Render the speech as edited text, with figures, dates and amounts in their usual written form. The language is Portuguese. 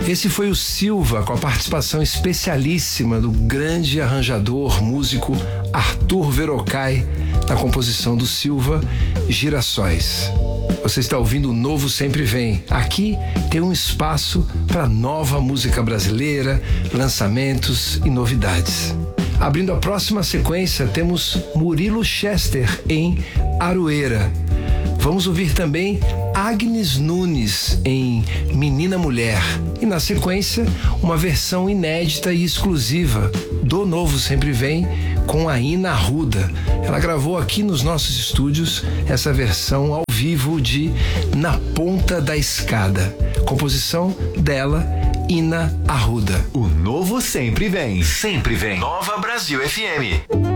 Esse foi o Silva, com a participação especialíssima do grande arranjador, músico Arthur Verocai, na composição do Silva, Girassóis. Você está ouvindo o Novo Sempre Vem. Aqui tem um espaço para nova música brasileira, lançamentos e novidades. Abrindo a próxima sequência, temos Murilo Chester em Aroeira. Vamos ouvir também Agnes Nunes em Menina Mulher. E na sequência, uma versão inédita e exclusiva do Novo Sempre Vem com a Ina Arruda. Ela gravou aqui nos nossos estúdios essa versão ao vivo de Na Ponta da Escada. Composição dela, Ina Arruda. O Novo Sempre Vem. Sempre vem. Nova Brasil FM.